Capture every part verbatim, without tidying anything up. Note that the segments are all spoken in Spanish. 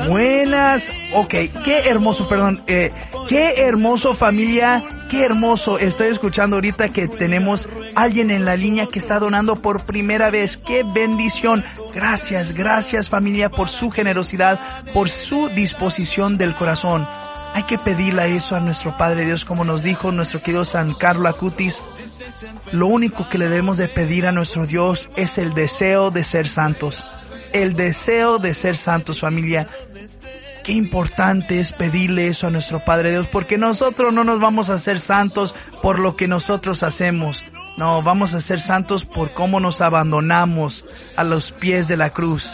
Buenas, ok, qué hermoso, perdón, eh, qué hermoso familia, qué hermoso, estoy escuchando ahorita que tenemos alguien en la línea que está donando por primera vez, qué bendición, gracias, gracias familia por su generosidad, por su disposición del corazón. Hay que pedirle eso a nuestro Padre Dios, como nos dijo nuestro querido San Carlo Acutis. Lo único que le debemos de pedir a nuestro Dios es el deseo de ser santos. El deseo de ser santos, familia. Qué importante es pedirle eso a nuestro Padre Dios, porque nosotros no nos vamos a hacer santos por lo que nosotros hacemos. No, vamos a ser santos por cómo nos abandonamos a los pies de la cruz.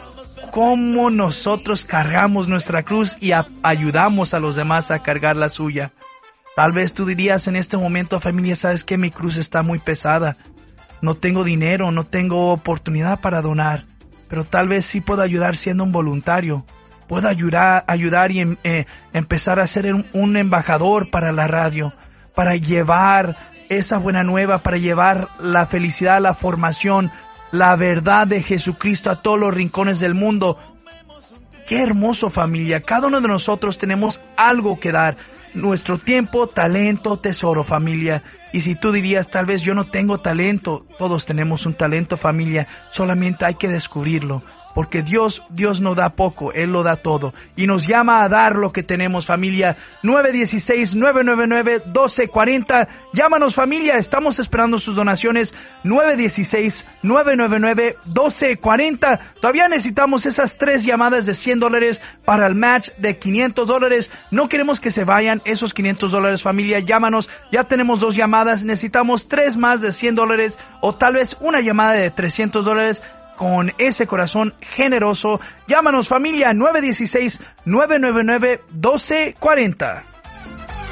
Cómo nosotros cargamos nuestra cruz y a- ayudamos a los demás a cargar la suya. Tal vez tú dirías en este momento, familia, ¿sabes qué? Mi cruz está muy pesada. No tengo dinero, no tengo oportunidad para donar. Pero tal vez sí puedo ayudar siendo un voluntario. Puedo ayudar, ayudar y em, eh, empezar a ser un, un embajador para la radio. Para llevar esa buena nueva, para llevar la felicidad, la formación, la verdad de Jesucristo a todos los rincones del mundo. Qué hermoso, familia. Cada uno de nosotros tenemos algo que dar. Nuestro tiempo, talento, tesoro, familia. Y si tú dirías, tal vez yo no tengo talento, todos tenemos un talento, familia. Solamente hay que descubrirlo. Porque Dios, Dios no da poco, Él lo da todo. Y nos llama a dar lo que tenemos, familia. nueve uno seis, nueve nueve nueve, uno dos cuatro cero. Llámanos, familia. Estamos esperando sus donaciones. nueve uno seis, nueve nueve nueve, uno dos cuatro cero. Todavía necesitamos esas tres llamadas de cien dólares para el match de quinientos dólares. No queremos que se vayan esos quinientos dólares, familia. Llámanos. Ya tenemos dos llamadas. Necesitamos tres más de cien dólares o tal vez una llamada de trescientos dólares. Con ese corazón generoso, llámanos, familia, nueve uno seis, nueve nueve nueve, uno dos cuatro cero.